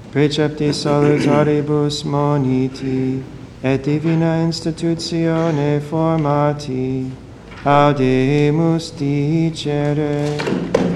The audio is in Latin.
Precepti salutaribus moniti, et divina institutione formati, audemus dicere.